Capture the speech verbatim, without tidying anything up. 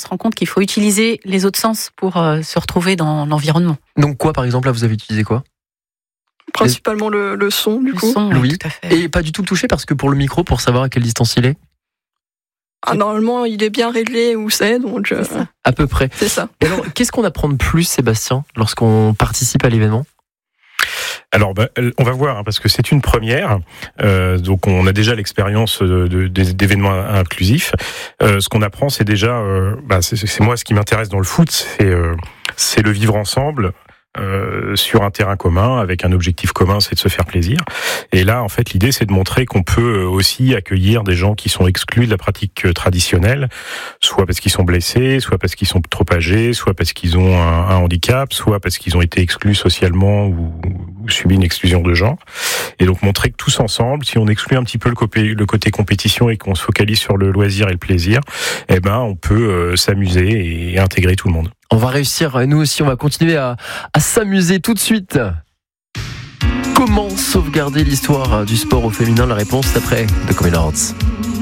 se rend compte qu'il faut utiliser les autres sens pour euh, se retrouver dans l'environnement. Donc quoi, par exemple, là, vous avez utilisé quoi ? Principalement le, le son, du Le coup. son, Oui. oui, tout à fait. Et pas du tout le toucher, parce que pour le micro, pour savoir à quelle distance il est ? Ah, normalement, il est bien réglé où c'est, donc euh, C'est ça. À peu près. c'est ça. Et alors, qu'est-ce qu'on apprend de plus, Sébastien, lorsqu'on participe à l'événement ? Alors, bah, on va voir, hein, parce que c'est une première. Euh, donc, on a déjà l'expérience de, de, d'événements inclusifs. Euh, ce qu'on apprend, c'est déjà, euh, bah, c'est, c'est moi ce qui m'intéresse dans le foot, c'est, euh, c'est le vivre ensemble. Euh, sur un terrain commun, avec un objectif commun, c'est de se faire plaisir. Et là, en fait, l'idée, c'est de montrer qu'on peut aussi accueillir des gens qui sont exclus de la pratique traditionnelle, soit parce qu'ils sont blessés, soit parce qu'ils sont trop âgés, soit parce qu'ils ont un, un handicap, soit parce qu'ils ont été exclus socialement ou, ou subi une exclusion de genre. Et donc, montrer que tous ensemble, si on exclut un petit peu le côté, le côté compétition et qu'on se focalise sur le loisir et le plaisir, eh ben, on peut euh, s'amuser et intégrer tout le monde. On va réussir, nous aussi, on va continuer à, à s'amuser tout de suite. Comment sauvegarder l'histoire du sport au féminin ? La réponse après The Coming Arts.